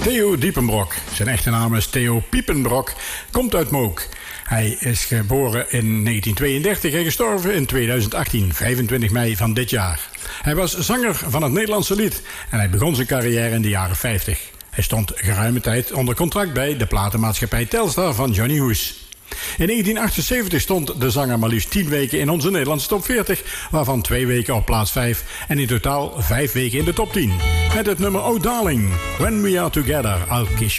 Theo Diepenbrok, zijn echte naam is Theo Piepenbrok, komt uit Mook. Hij is geboren in 1932 en gestorven in 2018, 25 mei van dit jaar. Hij was zanger van het Nederlandse lied en hij begon zijn carrière in de jaren 50. Hij stond geruime tijd onder contract bij de platenmaatschappij Telstar van Johnny Hoes. In 1978 stond de zanger maar liefst 10 weken in onze Nederlandse top 40... waarvan 2 weken op plaats 5 en in totaal 5 weken in de top 10. Met het nummer Oh Darling, When We Are Together, I'll Kiss You.